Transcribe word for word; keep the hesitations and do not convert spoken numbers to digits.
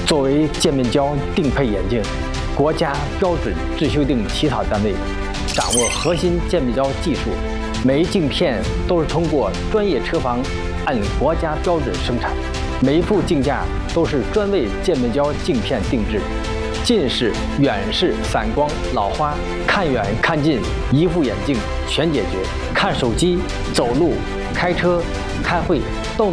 作为渐面胶定配眼镜国家标准制修订起草单位，掌握核心渐面胶技术，每一镜片都是通过专业车房按国家标准生产，每一副镜架都是专为渐面胶镜片定制。近视、远视、散光、老花，看远看近，一副眼镜全解决。看手机、走路、开车、开会都